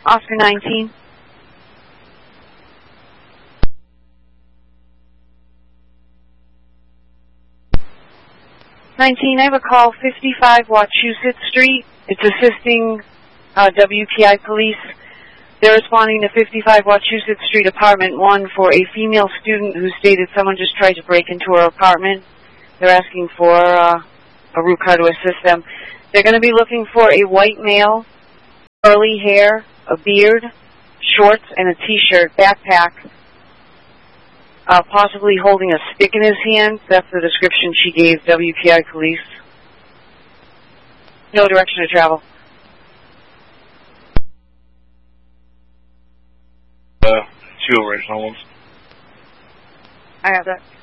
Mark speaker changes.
Speaker 1: Oscar 19. I have a call, 55 Wachusett Street. It's assisting WPI police. They're responding to 55 Wachusett Street, apartment 1, for a female student who stated someone just tried to break into her apartment. They're asking for a root car to assist them. They're going to be looking for a white male, curly hair, a beard, shorts, and a T-shirt, backpack, possibly holding a stick in his hand. That's the description she gave WPI police. No direction to travel.
Speaker 2: Two original ones.
Speaker 1: I have that.